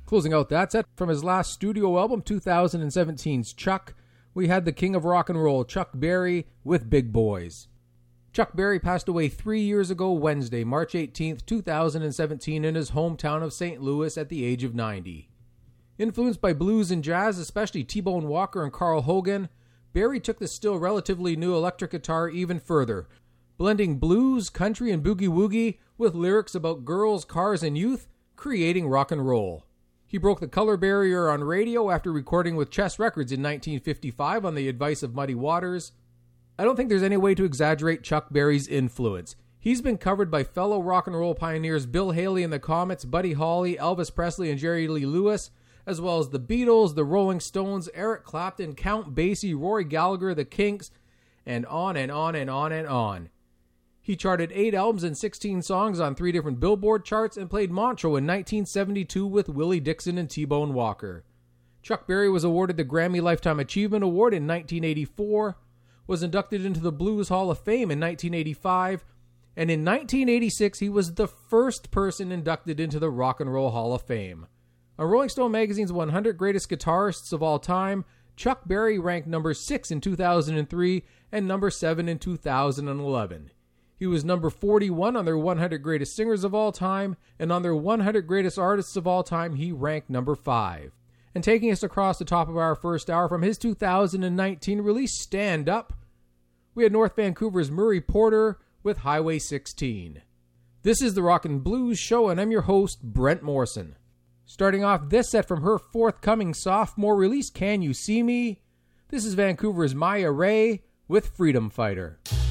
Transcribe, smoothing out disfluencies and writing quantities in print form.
Closing out that set from his last studio album, 2017's Chuck, we had the king of rock and roll, Chuck Berry, with Big Boys. Chuck Berry passed away 3 years ago Wednesday, March 18th, 2017, in his hometown of St. Louis at the age of 90. Influenced by blues and jazz, especially T-Bone Walker and Carl Hogan, Berry took the still relatively new electric guitar even further, blending blues, country, and boogie-woogie with lyrics about girls, cars, and youth, creating rock and roll. He broke the color barrier on radio after recording with Chess Records in 1955 on the advice of Muddy Waters. I don't think there's any way to exaggerate Chuck Berry's influence. He's been covered by fellow rock and roll pioneers Bill Haley and the Comets, Buddy Holly, Elvis Presley, and Jerry Lee Lewis, as well as the Beatles, the Rolling Stones, Eric Clapton, Count Basie, Rory Gallagher, the Kinks, and on and on and on and on. He charted 8 albums and 16 songs on 3 different Billboard charts and played Montreux in 1972 with Willie Dixon and T-Bone Walker. Chuck Berry was awarded the Grammy Lifetime Achievement Award in 1984, was inducted into the Blues Hall of Fame in 1985, and in 1986 he was the first person inducted into the Rock and Roll Hall of Fame. On Rolling Stone magazine's 100 Greatest Guitarists of All Time, Chuck Berry ranked number 6 in 2003 and number 7 in 2011. He was number 41 on their 100 Greatest Singers of All Time, and on their 100 Greatest Artists of All Time, he ranked number 5. And taking us across the top of our first hour from his 2019 release, Stand Up, we had North Vancouver's Murray Porter with Highway 16. This is the Rock and Blues Show, and I'm your host, Brent Morrison. Starting off this set from her forthcoming sophomore release, Can You See Me? This is Vancouver's Maya Ray with Freedom Fighter.